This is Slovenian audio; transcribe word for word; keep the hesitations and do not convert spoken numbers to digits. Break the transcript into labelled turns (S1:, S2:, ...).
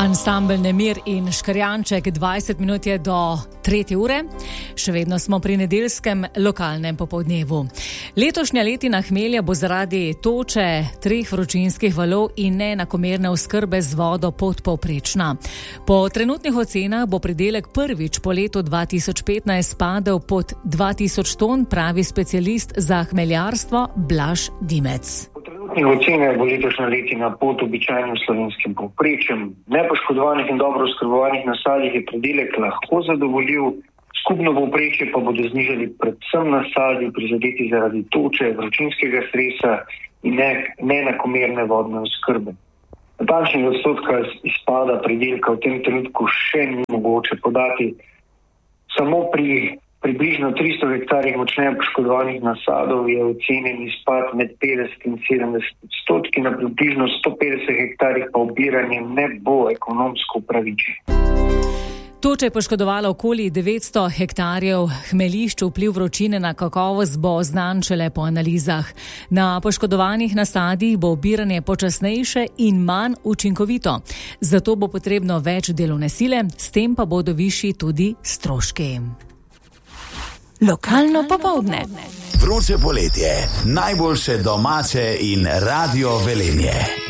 S1: Ansambel Nemir in Škrjanček, dvajset minut je do tretje ure. Še vedno smo pri nedeljskem lokalnem popoldnevu. Letošnja letina hmelja bo zaradi toče, treh vročinskih valov in neenakomerne oskrbe z vodo podpovprečna. Po trenutnih ocenah bo pridelek prvič po letu dva tisoč petnajst padel pod dva tisoč ton, pravi specialist za hmeljarstvo Blaž Dimec.
S2: Ocene bo letošnja letina pod običajnim slovenskim povprečjem. Nepoškodovanih in dobro oskrbovanih nasadih je pridelek lahko zadovoljiv, skupno povprečje pa bodo znižali predvsem nasadi prizadeti zaradi toče, vročinskega stresa in neenakomerne vodne oskrbe. Natančnega odstotka izpada pridelka v tem trenutku še ni mogoče podati. Samo pri približno tristo hektarjih močneje poškodovanih nasadov je ocenjen izpad med petdeset in sedemdeset odstotki, na približno sto petdeset hektarjih pa obiranje ne bo ekonomsko upravičeno.
S1: Toča je poškodovala okoli devetsto hektarjev hmeljišč, vpliv vročine na kakovost bo znan šele po analizah. Na poškodovanih nasadih bo obiranje počasnejše in manj učinkovito. Zato bo potrebno več delovne sile, s tem pa bodo višji tudi stroški. Lokalno popoldne.
S3: Vroče poletje, najboljše domače in Radio Velenje.